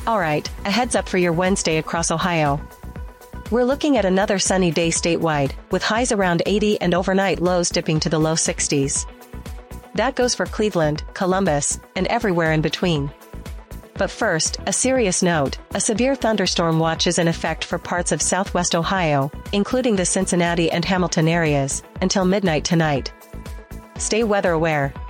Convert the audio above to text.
Alright, a heads up for your Wednesday across Ohio. We're looking at another sunny day statewide, with highs around 80 and overnight lows dipping to the low 60s. That goes for Cleveland, Columbus, and everywhere in between. But first, a serious note, a severe thunderstorm watch is in effect for parts of southwest Ohio, including the Cincinnati and Hamilton areas, until midnight tonight. Stay weather aware.